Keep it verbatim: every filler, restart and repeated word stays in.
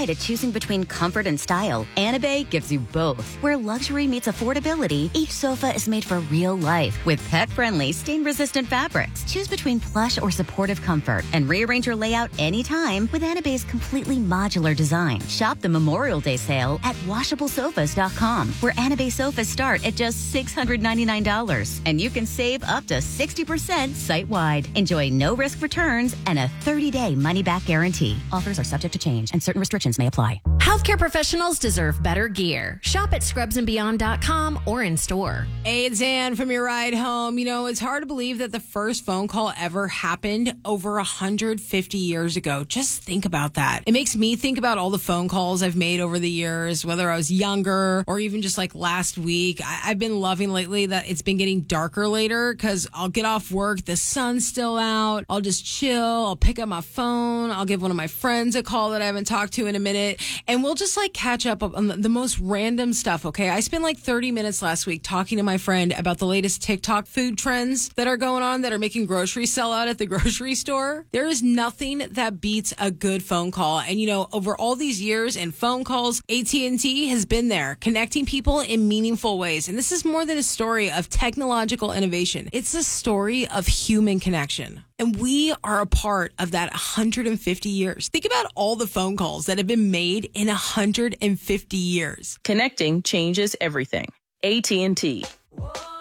guide at choosing between comfort and style, Anabay gives you both. Where luxury meets affordability, each sofa is made for real life with pet-friendly, stain-resistant fabrics. Choose between plush or supportive comfort and rearrange your layout anytime with Anabay's completely modular design. Shop the Memorial Day sale at washable sofas dot com, where Anabay sofas start at just six hundred ninety-nine dollars, and you can save up to sixty percent site-wide. Enjoy no-risk returns and a thirty-day money-back guarantee. Offers are subject to change, and certain restrictions may apply. Healthcare professionals deserve better gear. Shop at scrubs and beyond dot com or in store. Hey, it's Ann from your ride home. You know, it's hard to believe that the first phone call ever happened over one hundred fifty years ago. Just think about that. It makes me think about all the phone calls I've made over the years, whether I was younger or even just like last week. I- I've been loving lately that it's been getting darker later because I'll get off work, the sun's still out, I'll just chill, I'll pick up my phone, I'll give one of my friends a call that I haven't talked to in a minute, and we'll just like catch up on the, the most random stuff, okay? I spent like thirty minutes last week talking to my friend about the latest TikTok food trends that are going on that are making groceries sell out at the grocery store. There is nothing that beats a good phone call. And, you know, over all these years and phone calls, A T and T has been there connecting people in meaningful ways. And this is more than a story of technological innovation. It's a story of human connection. And we are a part of that one hundred fifty years. Think about all the phone calls that have been made in one hundred fifty years. Connecting changes everything. A T and T. Whoa.